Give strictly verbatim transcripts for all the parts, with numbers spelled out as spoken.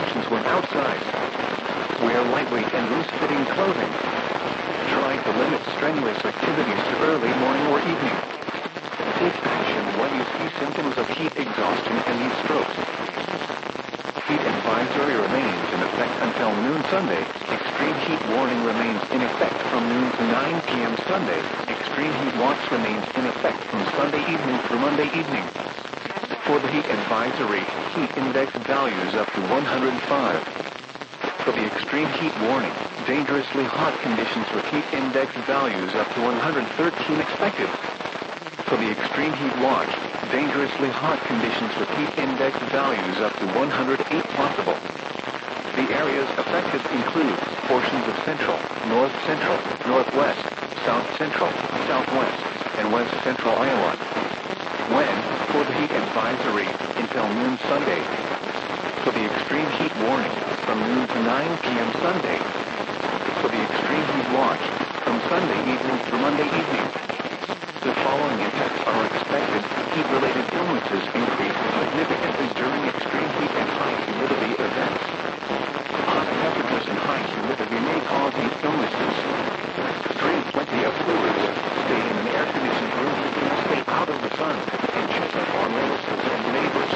conditions when outside. Wear lightweight and loose-fitting clothing. Try to limit strenuous activities to early morning or evening. Take action when you see symptoms of heat exhaustion and heat strokes. Heat advisory remains in effect until noon Sunday. Extreme heat warning remains in effect from noon to nine p m Sunday. Extreme heat watch remains in effect from Sunday evening through Monday evening. For the heat advisory, heat index values up to one hundred five. For the extreme heat warning, dangerously hot conditions with heat index values up to one hundred thirteen expected. For the extreme heat watch, dangerously hot conditions with heat index values up to one hundred eight possible. The areas affected include portions of central, north central, northwest, south central, southwest, and west central Iowa. When, for the heat advisory, until noon Sunday. For the extreme heat warning, from noon to nine p m Sunday. For the extreme heat watch, from Sunday evening through Monday evening. The following effects are expected. Heat-related illnesses increase significantly during extreme heat and high humidity events. Hot temperatures and high humidity may cause these illnesses. Drink plenty of fluids. Stay in an air-conditioned room. Stay out of the sun. And check up on relatives and neighbors.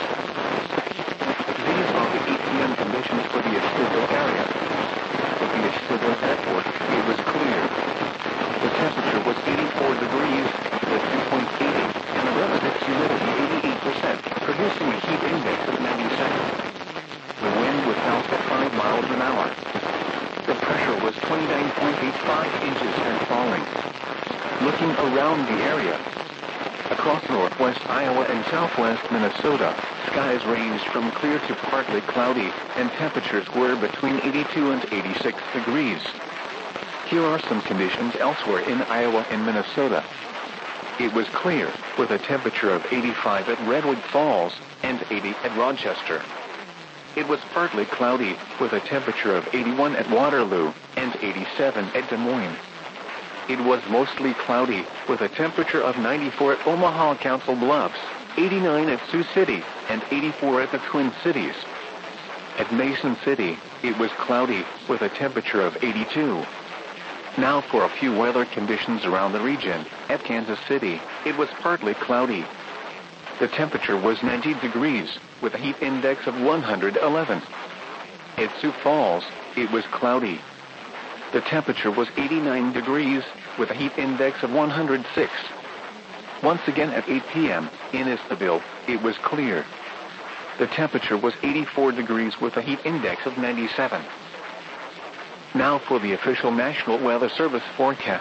These are the eight p m conditions for the Estival area. At the Estival airport, it was clear. The temperature was eighty-four degrees, the dew point eighty, and the relative humidity eighty-eight percent, producing a heat index of ninety-seven. The wind was out at five miles an hour. The pressure was twenty-nine point eight five inches and falling. Looking around the area, across northwest Iowa and southwest Minnesota, skies ranged from clear to partly cloudy, and temperatures were between eighty-two and eighty-six degrees. Here are some conditions elsewhere in Iowa and Minnesota. It was clear, with a temperature of eighty-five at Redwood Falls and eighty at Rochester. It was partly cloudy, with a temperature of eighty-one at Waterloo and eighty-seven at Des Moines. It was mostly cloudy, with a temperature of ninety-four at Omaha Council Bluffs, eighty-nine at Sioux City, and eighty-four at the Twin Cities. At Mason City, it was cloudy, with a temperature of eighty-two. Now for a few weather conditions around the region. At Kansas City, it was partly cloudy. The temperature was ninety degrees, with a heat index of one hundred eleven. At Sioux Falls, it was cloudy. The temperature was eighty-nine degrees, with a heat index of one hundred six. Once again at eight p m in Estival, it was clear. The temperature was eighty-four degrees with a heat index of ninety-seven. Now for the official National Weather Service forecast.